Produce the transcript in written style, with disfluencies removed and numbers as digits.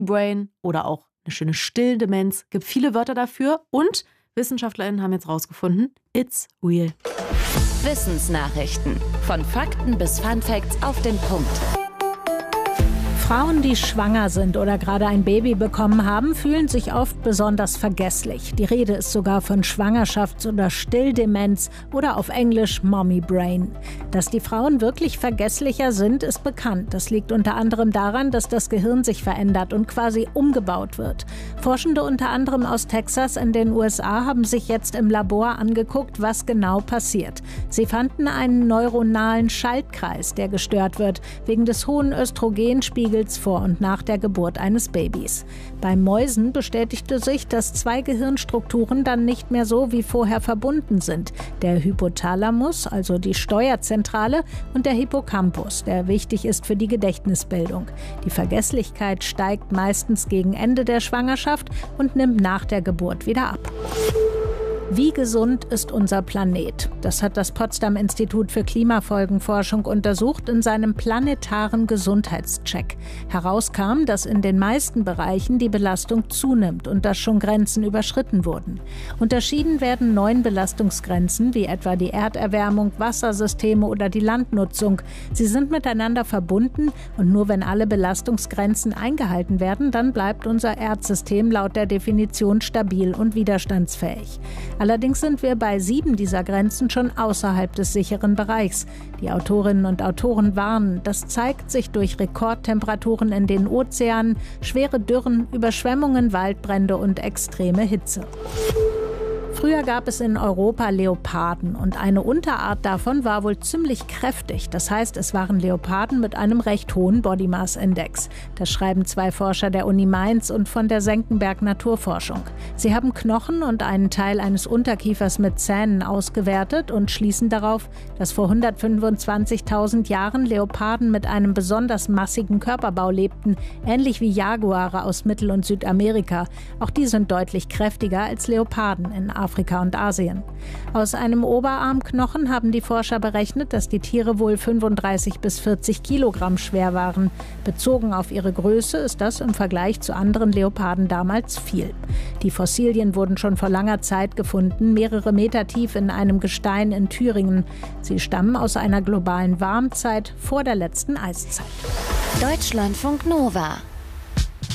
Brain oder auch eine schöne Stilldemenz. Gibt viele Wörter dafür und WissenschaftlerInnen haben jetzt rausgefunden, it's real. Wissensnachrichten. Von Fakten bis Funfacts auf den Punkt. Frauen, die schwanger sind oder gerade ein Baby bekommen haben, fühlen sich oft besonders vergesslich. Die Rede ist sogar von Schwangerschafts- oder Stilldemenz oder auf Englisch Mommy Brain. Dass die Frauen wirklich vergesslicher sind, ist bekannt. Das liegt unter anderem daran, dass das Gehirn sich verändert und quasi umgebaut wird. Forschende unter anderem aus Texas in den USA haben sich jetzt im Labor angeguckt, was genau passiert. Sie fanden einen neuronalen Schaltkreis, der gestört wird, wegen des hohen Östrogenspiegels vor und nach der Geburt eines Babys. Bei Mäusen bestätigte sich, dass zwei Gehirnstrukturen dann nicht mehr so wie vorher verbunden sind. Der Hypothalamus, also die Steuerzentrale, und der Hippocampus, der wichtig ist für die Gedächtnisbildung. Die Vergesslichkeit steigt meistens gegen Ende der Schwangerschaft und nimmt nach der Geburt wieder ab. Wie gesund ist unser Planet? Das hat das Potsdam-Institut für Klimafolgenforschung untersucht in seinem planetaren Gesundheitscheck. Herauskam, dass in den meisten Bereichen die Belastung zunimmt und dass schon Grenzen überschritten wurden. Unterschieden werden 9 Belastungsgrenzen, wie etwa die Erderwärmung, Wassersysteme oder die Landnutzung. Sie sind miteinander verbunden und nur wenn alle Belastungsgrenzen eingehalten werden, dann bleibt unser Erdsystem laut der Definition stabil und widerstandsfähig. Allerdings sind wir bei 7 dieser Grenzen schon außerhalb des sicheren Bereichs. Die Autorinnen und Autoren warnen, das zeigt sich durch Rekordtemperaturen in den Ozeanen, schwere Dürren, Überschwemmungen, Waldbrände und extreme Hitze. Früher gab es in Europa Leoparden und eine Unterart davon war wohl ziemlich kräftig. Das heißt, es waren Leoparden mit einem recht hohen Body Mass Index. Das schreiben 2 Forscher der Uni Mainz und von der Senckenberg Naturforschung. Sie haben Knochen und einen Teil eines Unterkiefers mit Zähnen ausgewertet und schließen darauf, dass vor 125.000 Jahren Leoparden mit einem besonders massigen Körperbau lebten, ähnlich wie Jaguare aus Mittel- und Südamerika. Auch die sind deutlich kräftiger als Leoparden in Afrika und Asien. Aus einem Oberarmknochen haben die Forscher berechnet, dass die Tiere wohl 35 bis 40 Kilogramm schwer waren. Bezogen auf ihre Größe ist das im Vergleich zu anderen Leoparden damals viel. Die Fossilien wurden schon vor langer Zeit gefunden, mehrere Meter tief in einem Gestein in Thüringen. Sie stammen aus einer globalen Warmzeit vor der letzten Eiszeit. Deutschlandfunk Nova